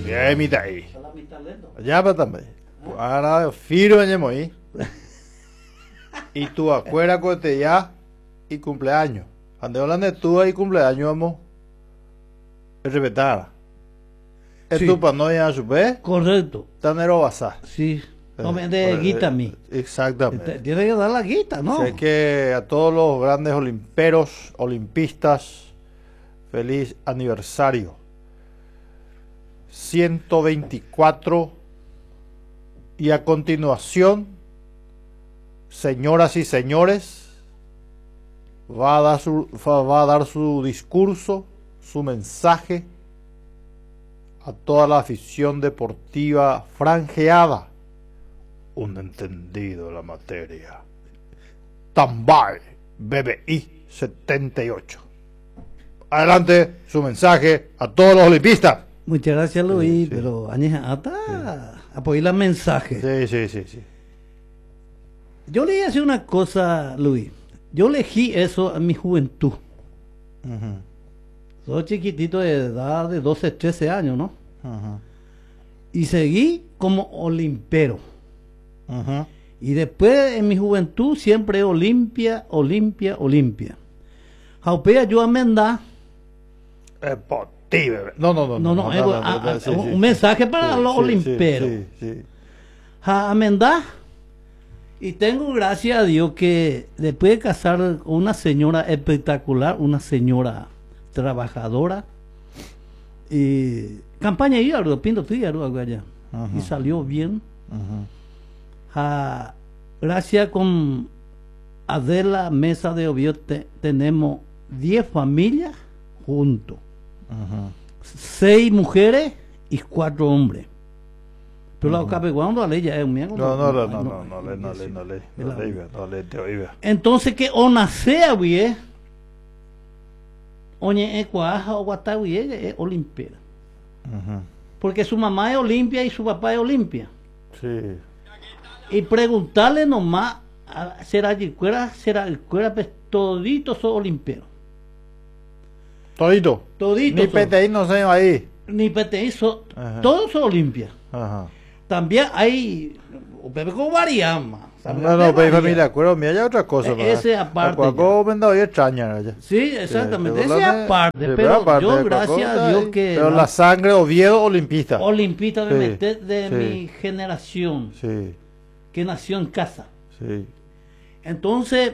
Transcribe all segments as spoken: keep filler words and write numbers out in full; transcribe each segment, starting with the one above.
Bien, mitad ahí. Ya para también. Ahora, firo en Yemoí. Y tú acuérdate ya y cumpleaños. Cuando hablan de tú y cumpleaños, vamos a respetar. Es Sí. tu para no ir a su vez. Correcto. Tanero basá. Sí. No me Eh, de eh, guita a mí. Exactamente. Te- Tiene que dar la guita, ¿no? Sé que a todos los grandes olimperos, olimpistas, feliz aniversario. ciento veinticuatro. Y a continuación, señoras y señores, va a dar su, va a dar su discurso, su mensaje a toda la afición deportiva franjeada. Un entendido de la materia. Tambay, B B I setenta y ocho. Adelante su mensaje a todos los olimpistas. Muchas gracias, Luis, Sí, sí. pero añeja hasta apoyar el mensaje. Sí, sí, sí, sí. Yo le voy a decir una cosa, Luis. Yo elegí eso en mi juventud. Ujú, Soy chiquitito de edad de doce, trece años, ¿no? ujú, Y seguí como olimpero. ujú. Y después en mi juventud siempre Olimpia, Olimpia, Olimpia. Jaupea yo amenda. Es por ti, bebé. No, no, no. No, no, es no, a- a- sí, un sí, un mensaje para sí, los sí, olimperos. Sí, sí, Ja amenda. Y tengo gracias a Dios que después de casar con una señora espectacular, una señora trabajadora, y campaña y algo, pinto fíjaro allá. Ajá. Y salió bien. Ujú. Ja, gracias con Adela Mesa de Oviedo te- tenemos diez familias juntos, Ujú. seis mujeres y cuatro hombres. Pero la capeguando a ley ya es un miembro. No, no, no, Ay, no, no, no, le, no, le, no, le, Es no, la- le, iba, no, le, te oiga. Entonces que ona sea bien, oye, es cuaja o guata bien, es olimpera. Ujú. Porque su mamá es Olimpia y su papá es Olimpia. Sí. Y preguntarle nomás, a- será escuela, será escuela, pues toditos son olimperos. Todito. Toditos Ni son. P T I no sé ahí. Ni P T I, son- Ajá. todos son Olimpia. Ajá. También hay, o Pepe con Variama. ¿sabe? No, no, De pero María. familia, acuerdo, mira, ya otra cosa. E- ¿verdad? ese aparte La Cuaco vendado y extraña. ¿verdad? Sí, exactamente, Sí, ese sí, aparte, sí, pero aparte, yo de gracias Cuaco a está Dios ahí. que Pero la sangre Oviedo olimpista. olimpista me Sí, metí de sí. mi generación, Sí, que nació en casa. sí. Entonces,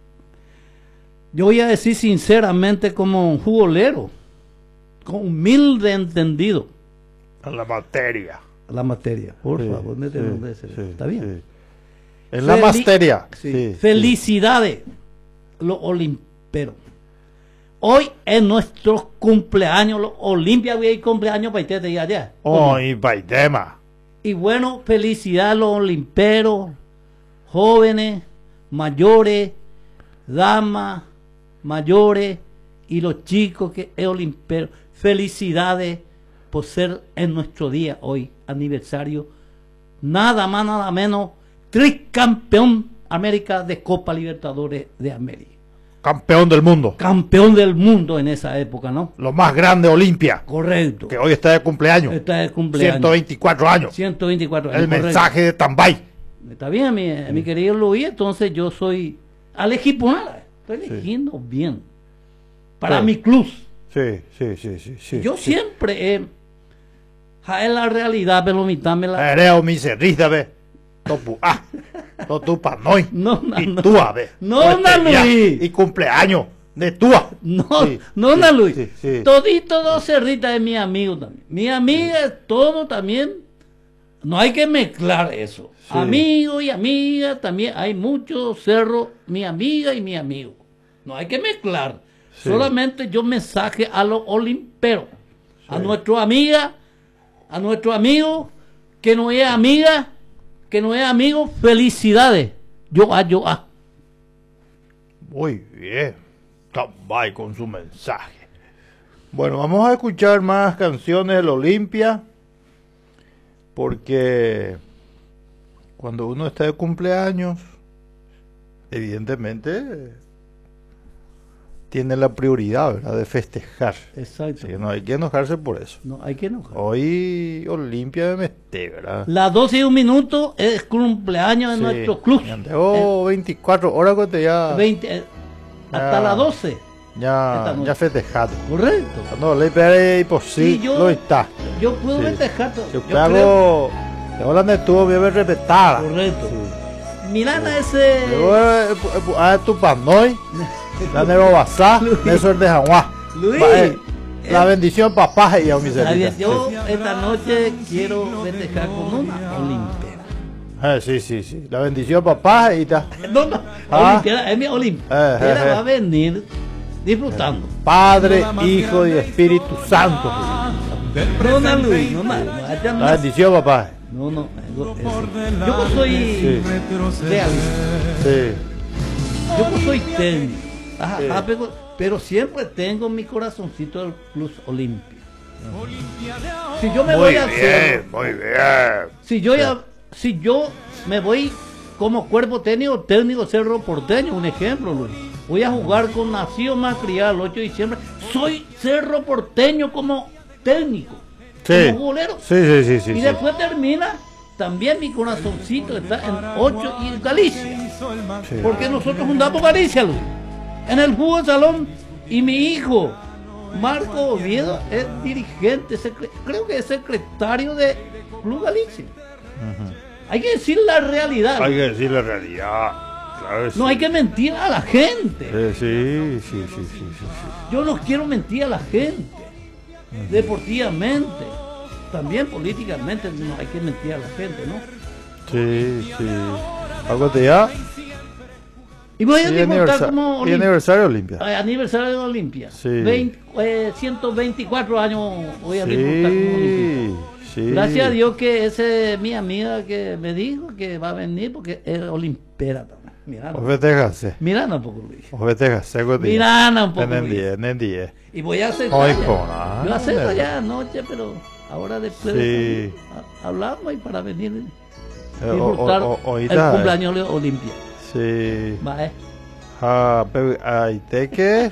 yo voy a decir sinceramente como un jugolero, con humilde entendido A la materia. la materia. Por Sí, favor, métele sí, donde se- sí, ¿Está bien? sí. En la Feli- materia. Sí. Sí, sí. Felicidades, los olimperos. Hoy es nuestro cumpleaños, los Olimpia, y cumpleaños para ustedes y allá. Oh, y Baidema. Y bueno, felicidades a los olimperos, jóvenes, mayores, damas, mayores y los chicos que es olimpero. Felicidades por ser en nuestro día hoy, aniversario, nada más, nada menos, tricampeón América de Copa Libertadores de América. Campeón del mundo. Campeón del mundo en esa época, ¿no? Lo más grande Olimpia. Correcto. Que hoy está de cumpleaños. Está de cumpleaños. ciento veinticuatro años. ciento veinticuatro años. El correcto. mensaje de Tambay. Está bien, mi, mi querido Luis, entonces yo soy al equipo nada, estoy Sí. eligiendo bien para Sí. mi club. Sí, sí, sí, sí. sí Yo sí. siempre eh, ja, es la realidad, pero mitad me la Ereo mi cerrista, ve. Topu, ah. Totu panoi. no, no, Y no, túa, ve. No, Pues no, tenía- Luis. Y cumpleaños de túa. no, Sí, no, sí, no, Luis. sí, sí. Todito dos cerritas es mi amigo también. Mi amiga, todo también. No hay que mezclar eso. Sí. Amigo y amiga, también hay muchos cerros, mi amiga y mi amigo. No hay que mezclar. Sí. Solamente yo mensaje a los olimperos, a Sí. nuestra amiga, a nuestro amigo, que no es amiga, que no es amigo, felicidades. Yo a yo a. Muy bien. Tambay con su mensaje. Bueno, vamos a escuchar más canciones del Olimpia. Porque cuando uno está de cumpleaños, evidentemente tiene la prioridad, ¿verdad? De festejar. Exacto. Así que no hay que enojarse por eso. No hay que enojar. Hoy Olimpia de Mesté, ¿verdad? Las doce y un minuto es cumpleaños de Sí. nuestro club. Ya tengo veinticuatro horas que te ya, veinte, eh, hasta Ya. las doce. ya, esta noche. ya festejado. Correcto. No, Olimpia es imposible. Sí, yo- Lo está. Yo puedo Sí. festejar. todo. Yo Yo creo- hago. Yo la de tu bien respetada. Correcto. Sí. Miranda ese. Yo, eh, eh, eh, a tu panoy, la Nero Basá, Luis. eso es de Jaguá. Luis. Va, eh, La bendición papá y a mi Está bien, cerita. yo esta noche quiero festejar con una olimpera. Eh, sí, sí, sí. La bendición papá y ta. No, no, Ah. olimpera, es mi olimpera. Eh, eh, eh. Va a venir disfrutando. Padre, Hijo y Espíritu Santo. No, no, Luis, no, no, no, allá no. La bendición papá. No, no, eso- eso. Yo no soy Sí. realista, Sí. yo no soy técnico, ajá, Sí. ajá, pero, pero siempre tengo mi corazoncito del Plus Olimpia. Si yo me Muy voy a hacer, bien, muy bien. si yo ya, si yo me voy como cuerpo técnico, técnico Cerro Porteño, un ejemplo, Luis. Voy a jugar con Nacido Macriá el ocho de diciembre. Soy Cerro Porteño como técnico, Sí. como bolero. Sí, sí, sí, sí. Y sí. después termina, también mi corazoncito está en ocho y Galicia. Sí. Porque nosotros fundamos Galicia, Luis. En el fútbol salón. Y mi hijo, Marco Oviedo, es dirigente, secre- creo que es secretario de Club Galicia. Hay que decir la realidad. Hay que decir la realidad. Claro que No sí. hay que mentir a la gente. Eh, sí, sí, sí, sí, sí, sí. Yo no quiero mentir a la gente. Deportivamente. También políticamente no hay que mentir a la gente, ¿no? Sí, sí. ¿Algo te ya? Y voy a Y disfrutar aniversa- como y Olimpia. aniversario Olimpia. Eh, aniversario de Olimpia. Sí. veinte, eh, ciento veinticuatro años voy a disfrutar como Olimpia. Sí, sí. Gracias a Dios que ese es mi amiga que me dijo que va a venir porque es olimpera también. Mirana. Os festejase. Mirana un poco, Luis. Os festejase. ¿Algo te ya? Mirana un poco, Entendí, Luis. entendí. Y voy a hacer. Ay, cona. Yo hacerlo ya anoche, pero ahora después Sí. de ha- hablamos y para venir Eh, o- disfrutar o- o- el ahorita, eh. cumpleaños de Olimpia. Sí. Va, eh. Ah, pero ahí te que.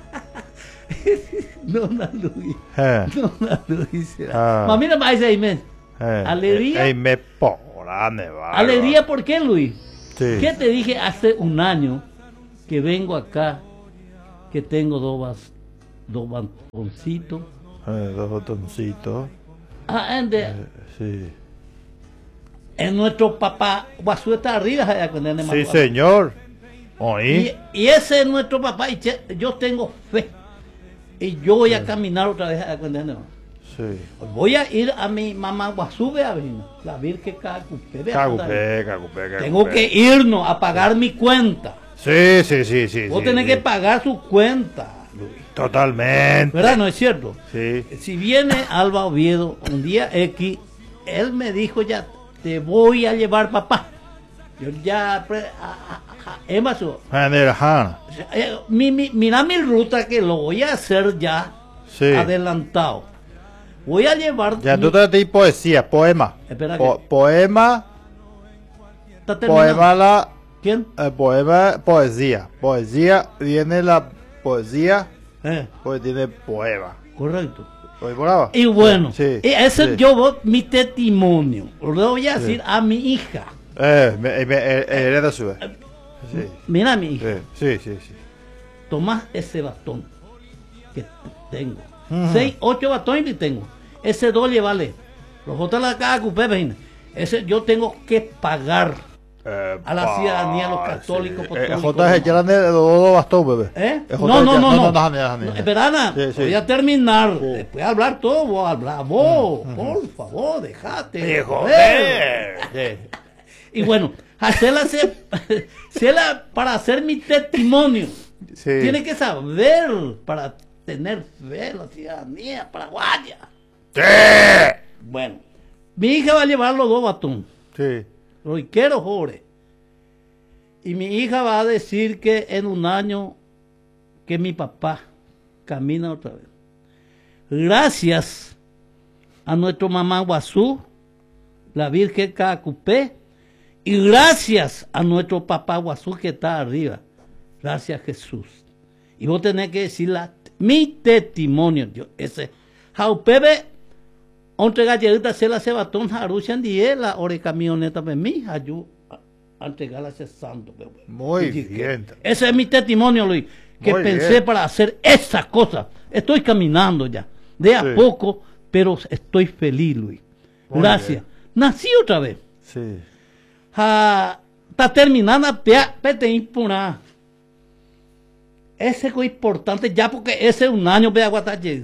No, no, Luis. Eh, No, no, Luis. Ah. Ma, mira más ahí, men. eh. Alegría. Ey, me porane, va. Alegría, ¿por qué, Luis? Sí. ¿Qué te dije hace un año que vengo acá, que tengo dos, bas- dos bastoncitos? Eh, dos botoncitos. Ah, en, de- Eh, sí. en nuestro papá, Guazú está arriba, allá con el Sí, hermano. señor. Y, Oí. y ese es nuestro papá, y che- yo tengo fe. Y yo voy a caminar otra vez allá con el hermano. Sí. Voy a ir a mi mamá Guazú, vea, vino, la Virgen Cacupé. vea, Cagupé, cagupé, cagupé. Tengo que irnos a pagar mi cuenta. Sí, sí, sí, sí. Vos sí, tenés sí. que pagar su cuenta, Luis. Totalmente. ¿Verdad? ¿No es cierto? Sí. Si viene Alba Oviedo un día X, él me dijo ya, te voy a llevar papá. Yo ya, pre- a- a- a- Emma, su- General. eh, mi, mi- mira mi ruta que lo voy a hacer ya Sí. adelantado. Voy a llevar. Ya mi- tú te di poesía, poema. Espera Po- que- poema, ¿Está terminando? poema la, ¿Quién? eh, poema, poesía. Poesía viene la poesía, Eh, pues tiene poema. correcto. ¿Oí brava? Y bueno, Sí. y ese sí. yo voy, mi testimonio. Lo voy a decir a mi hija. Eh, me, me, eh, hereda su vez. Sí. Mira mi hija. Sí, sí, sí, sí. Tomás ese bastón que tengo. Ujú. Seis, ocho bastones que tengo. Ese doble vale. Los otros la cada cupé, ven. Ese yo tengo que pagar. Eh, A la pa- ciudadanía, los católicos, sí. apostólicos, Eh, J es ya de dos bastón, bebé. ¿Eh? Eh, No, J no, ya- no, no. no, no, no, no. No, espera, Ana, Sí, sí. voy a terminar. Sí. Después hablar todo, vos hablar. Vos, por favor, dejate. Sí, joder. joder. Y bueno, hacerla, hacer, hacerla para hacer mi testimonio. Sí. Tiene que saber para tener fe la ciudadanía paraguaya. Sí. Bueno, mi hija va a llevar los dos bastones. Sí. Lo quiero, joder. Y mi hija va a decir que en un año que mi papá camina otra vez. Gracias a nuestro mamá Guazú, la Virgen Cacupé, y gracias a nuestro papá Guazú que está arriba. Gracias, Jesús. Y vos tenés que decir la, mi testimonio. Yo, ese. Jaupebe, ontre gallerita se la cebatón, jaruchan diela, ore camioneta, pe mi, ayu, entregarla a ese santo. Pe, Muy y, bien. Que, ese es mi testimonio, Luis, que Muy pensé bien. para hacer esa cosa. Estoy caminando ya, de a Sí. poco, pero estoy feliz, Luis. Muy Gracias. bien. Nací otra vez. Sí. Ja, está terminando, pea, pete impuna. Ese es importante ya porque ese es un año de Aguatalle.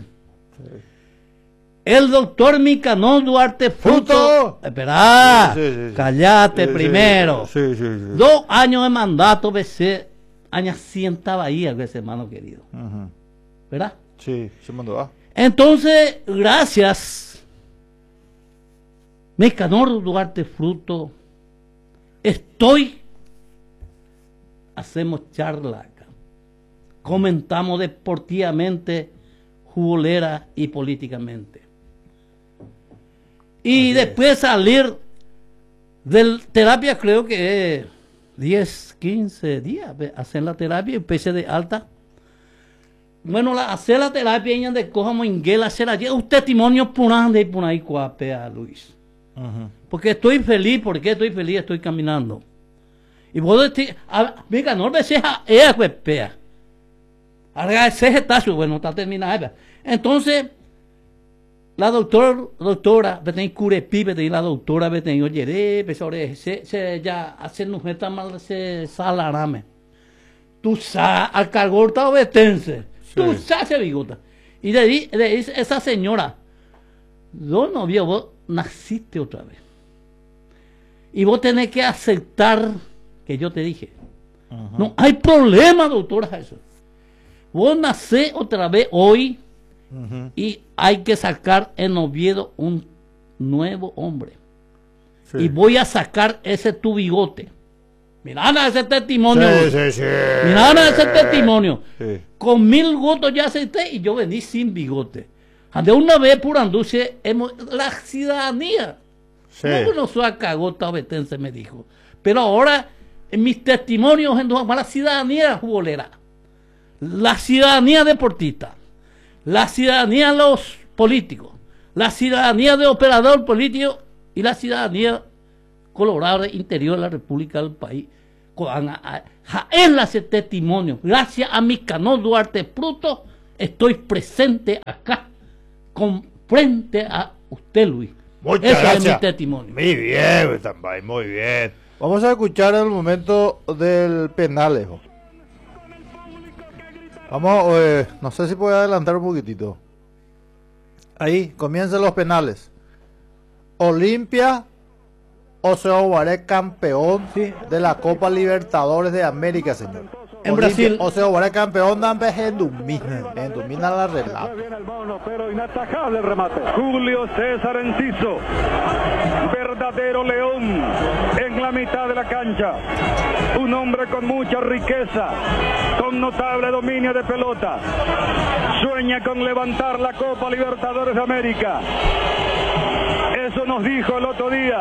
El doctor Micanón Duarte Fruto. ¡Fruto! Espera, Sí, sí, sí, sí. callate Sí, sí, primero. Sí, sí, sí. Dos años de mandato, veces, años sienta Bahía, ese hermano querido. Ujú. ¿Verdad? Sí, se mandó. Ah. Entonces, gracias, Micanón Duarte Fruto. Estoy, hacemos charla acá, comentamos deportivamente, futbolera y políticamente. Y Así después de salir de terapia, creo que es diez, quince días, hacer la terapia, empecé de alta. Bueno, la, hacer la terapia en de cojamos en hacer allí, un testimonio punande y punay cuapea, Luis. Ujú. Porque estoy feliz, porque estoy feliz, estoy caminando. Y vos decís, venga, no me seas ella cuepea. Ahora ese está bueno, está terminada. Entonces, la doctora, doctora, veten curepi, veten la doctora, veten oye, pesore, se, se, ya, hacer no está mal, se salarame. Tú sabes, al cargorta obetense, tú Sí. sabes, se bigota. Y le di, le dice esa señora, no, novio, vos naciste otra vez. Y vos tenés que aceptar que yo te dije. Ujú. No hay problema, doctora, eso. Vos nacés otra vez hoy Ujú. y hay que sacar en Oviedo un nuevo hombre. Sí. Y voy a sacar ese tu bigote. Mirá ese testimonio. Sí, sí, sí. Mirá ese testimonio. Sí. Con mil votos ya acepté y yo vení sin bigote. De una vez por anduce hemos la ciudadanía. Sí. No conoció a Cagota Obetense, me dijo. Pero ahora, en mis testimonios, en la ciudadanía futbolera, la ciudadanía deportista, la ciudadanía de los políticos, la ciudadanía de operador político y la ciudadanía colorada interior de la República del país. Es la ese testimonio. Gracias a mi Canón Duarte Fruto, estoy presente acá, con frente a usted, Luis. Muchas Ese gracias. es mi testimonio. Muy bien, Tambay, muy bien. Vamos a escuchar el momento del penalejo. Vamos, eh, no sé si puedo adelantar un poquitito. Ahí comienzan los penales. Olimpia Oseo Guaré campeón Sí. de la Copa Libertadores de América, señor. En Brasil. Oseo Guaré campeón de Endumina. Endumina la relato. Viene el mono, pero inatajable el remate. Julio César Enciso, verdadero león en la mitad de la cancha. Un hombre con mucha riqueza, con notable dominio de pelota. Sueña con levantar la Copa Libertadores de América. Eso nos dijo el otro día.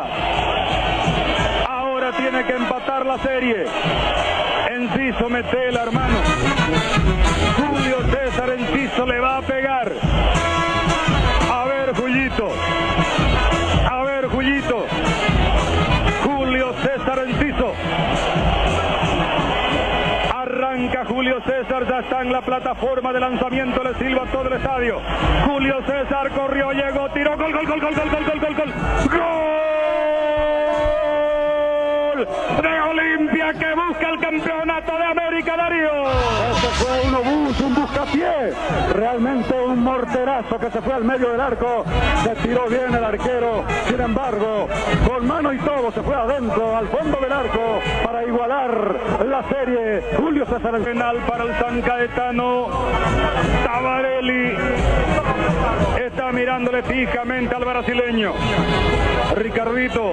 Ahora tiene que empatar la serie. Enciso metela, hermano. Julio César Enciso le va a pegar. A ver, Jullito. A ver, Jullito. Julio César Enciso. Arranca Julio César, ya está en la plataforma de lanzamiento, le silba a todo el estadio. Julio César corrió, llegó, tiró, gol, gol, gol, gol, gol, gol, gol, gol, gol. ¡Gol! De Olimpia que busca el campeonato de América, Darío. Ese fue un obús, un buscapié. Realmente un morterazo que se fue al medio del arco. Se tiró bien el arquero. Sin embargo, con mano y todo se fue adentro, al fondo del arco, para igualar la serie. Julio César el penal para el San Caetano. Tabarelli está mirándole fijamente al brasileño. Ricardito.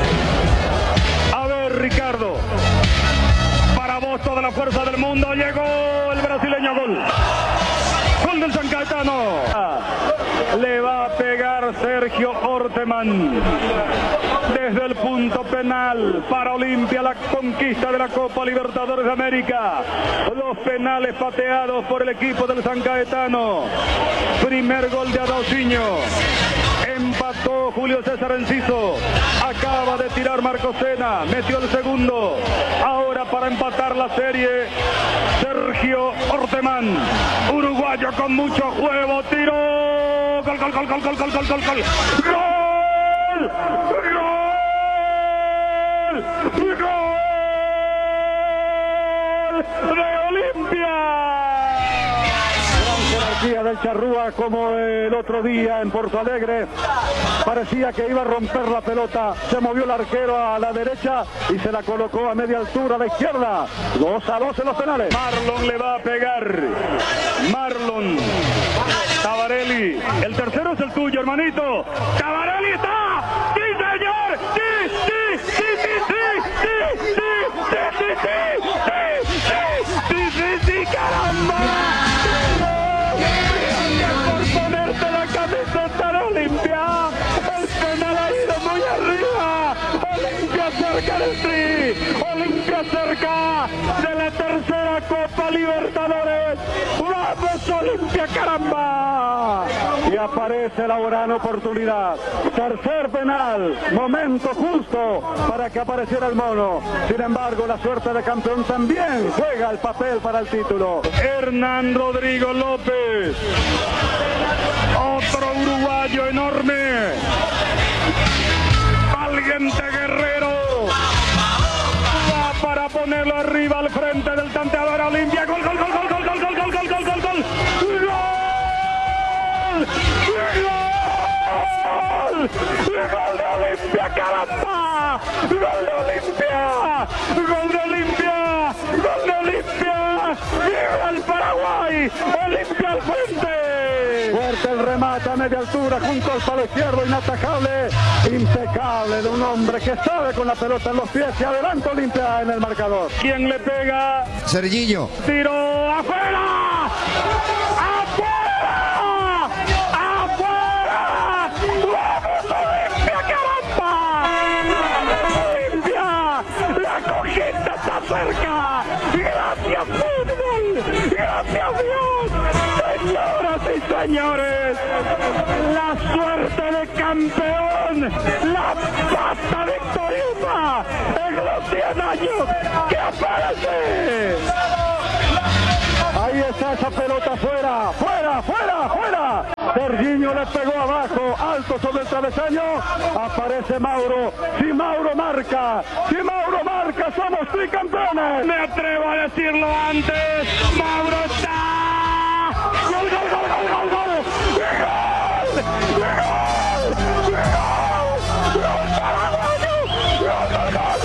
A ver, Ricardo. Para vos toda la fuerza del mundo. Llegó el brasileño, gol. Gol del San Caetano. Le va a pegar jugar Sergio Orteman. Desde el punto penal para Olimpia, la conquista de la Copa Libertadores de América. Los penales pateados por el equipo del San Caetano. Primer gol de Adausinho. Empató Julio César Enciso. Acaba de tirar Marco Sena. Metió el segundo. Ahora para empatar la serie, Sergio Orteman. Uruguayo con mucho juego. Tiró. Gol, gol, gol, gol, gol, gol, gol, gol, gol. ¡Gol! ¡Gol! ¡Gol! ¡De Olimpia! Del Charrúa, como el otro día en Porto Alegre, parecía que iba a romper la pelota, se movió el arquero a la derecha y se la colocó a media altura a la izquierda. Dos a dos en los penales. Marlon le va a pegar. Marlon Tabarelli, el tercero es el tuyo, hermanito. Tabarelli está. ¡Sí, señor! ¡Sí, sí, sí, sí, sí, sí, sí, sí, sí, sí, sí, sí, sí, sí, caramba! Ponerte la camiseta de Olimpia, el penal ha ido muy arriba. Olimpia cerca del tri, Olimpia cerca de la tercera Copa Libertadores. ¡Vamos Olimpia, caramba! Y aparece la gran oportunidad. Tercer penal, momento justo para que apareciera el mono. Sin embargo, la suerte de campeón también juega el papel para el título. Hernán Rodrigo López. Otro uruguayo enorme. Valiente guerrero. Va para ponerlo arriba al frente del tanteador Olimpia. Gol, gol, gol, gol, gol, gol, gol, gol, gol, gol, gol, gol. ¡Gol! ¡Gol de Olimpia, caramba! ¡Gol de Olimpia! ¡Gol de Olimpia! ¡Gol de Olimpia! ¡Viva el Paraguay! ¡Olimpia al frente! Fuerte el remate a media altura junto al palo izquierdo, inatajable, impecable de un hombre que sabe con la pelota en los pies y adelanta Olimpia en el marcador. ¿Quién le pega? Serginho. ¡Tiro afuera! ¡Afuera! ¡Afuera! ¡Vamos Olimpia, caramba! ¡Olimpia! ¡La conquista está cerca! ¡Gracias fútbol! ¡Gracias Dios! Señoras y señores, la suerte de campeón, la pasta victoriosa en los cien años que aparece. Ahí está esa pelota fuera, fuera, fuera, fuera. Serginho le pegó abajo, alto sobre el travesaño. Aparece Mauro. Si Mauro marca, si Mauro marca, somos tricampeones. Me atrevo a decirlo antes. Mauro